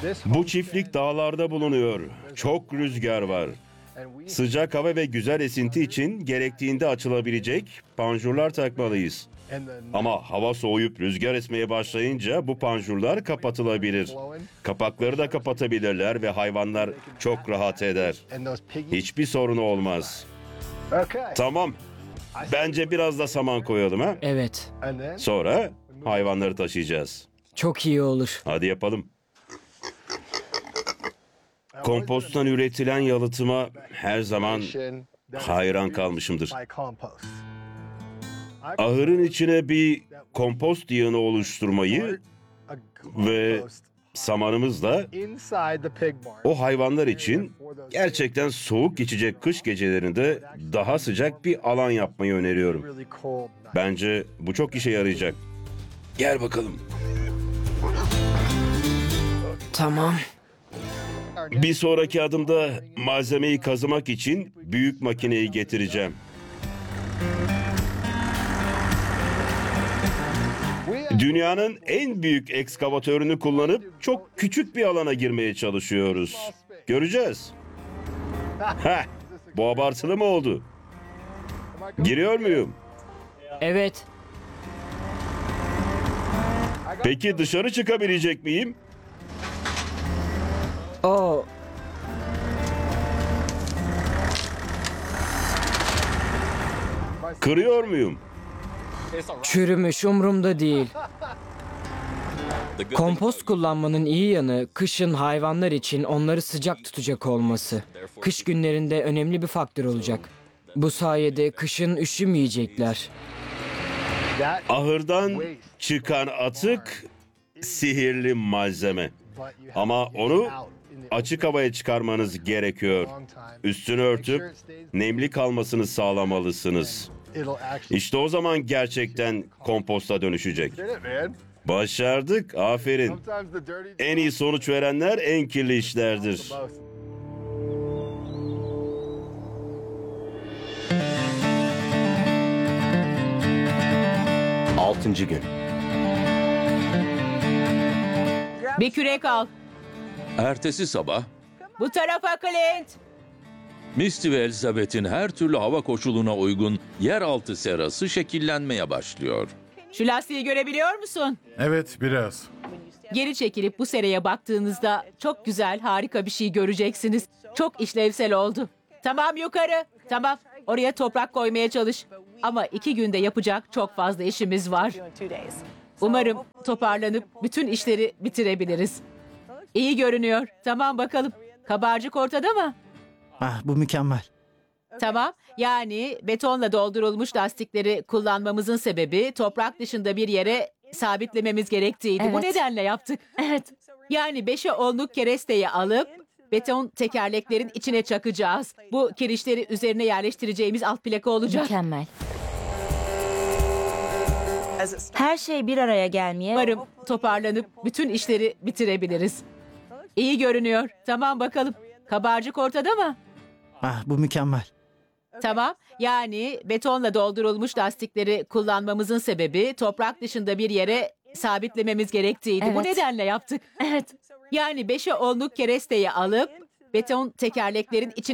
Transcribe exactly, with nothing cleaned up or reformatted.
Bu çiftlik dağlarda bulunuyor. Çok rüzgar var. Sıcak hava ve güzel esinti için gerektiğinde açılabilecek panjurlar takmalıyız. Ama hava soğuyup rüzgar esmeye başlayınca bu panjurlar kapatılabilir. Kapakları da kapatabilirler ve hayvanlar çok rahat eder. Hiçbir sorunu olmaz. Tamam. Bence biraz da saman koyalım ha? Evet. Sonra hayvanları taşıyacağız. Çok iyi olur. Hadi yapalım. Komposttan üretilen yalıtıma her zaman hayran kalmışımdır. Ahırın içine bir kompost yığını oluşturmayı ve samanımızla o hayvanlar için gerçekten soğuk geçecek kış gecelerinde daha sıcak bir alan yapmayı öneriyorum. Bence bu çok işe yarayacak. Gel bakalım. Tamam. Bir sonraki adımda malzemeyi kazımak için büyük makineyi getireceğim. Dünyanın en büyük ekskavatörünü kullanıp çok küçük bir alana girmeye çalışıyoruz. Göreceğiz. Heh, bu abartılı mı oldu? Giriyor muyum? Evet. Peki dışarı çıkabilecek miyim? O Kırıyor muyum? çürümüş, umurumda değil. Kompost kullanmanın iyi yanı kışın hayvanlar için onları sıcak tutacak olması. Kış günlerinde önemli bir faktör olacak. Bu sayede kışın üşümeyecekler. Ahırdan çıkan atık sihirli malzeme. Ama onu açık havaya çıkarmanız gerekiyor. Üstünü örtüp nemli kalmasını sağlamalısınız. İşte o zaman gerçekten komposta dönüşecek. Başardık, aferin. En iyi sonuç verenler en kirli işlerdir. Altıncı gün. Bir kürek al. Ertesi sabah Bu tarafa Clint. Misty ve Elizabeth'in her türlü hava koşuluna uygun yeraltı serası şekillenmeye başlıyor. Şu lastiği görebiliyor musun? Evet, biraz. Geri çekilip bu seraya baktığınızda çok güzel, harika bir şey göreceksiniz. Çok işlevsel oldu. Tamam yukarı. Tamam. Oraya toprak koymaya çalış. Ama iki günde yapacak çok fazla işimiz var. Umarım toparlanıp bütün işleri bitirebiliriz. İyi görünüyor. Tamam bakalım. Kabarcık ortada mı? Ah, bu mükemmel. Tamam. Yani betonla doldurulmuş lastikleri kullanmamızın sebebi toprak dışında bir yere sabitlememiz gerektiğiydi. Bu Evet. nedenle yaptık. Evet. Yani beşe onluk keresteyi alıp beton tekerleklerin içine çakacağız. Bu kirişleri üzerine yerleştireceğimiz alt plaka olacak. Mükemmel. Her şey bir araya gelmeye... Umarım toparlanıp bütün işleri bitirebiliriz. İyi görünüyor. Tamam bakalım. Kabarcık ortada mı? Ah, bu mükemmel. Tamam. Yani betonla doldurulmuş lastikleri kullanmamızın sebebi toprak dışında bir yere sabitlememiz gerektiğiydi. Bu Evet. nedenle yaptık. Evet. Yani beşe onluk keresteyi alıp beton tekerleklerin içine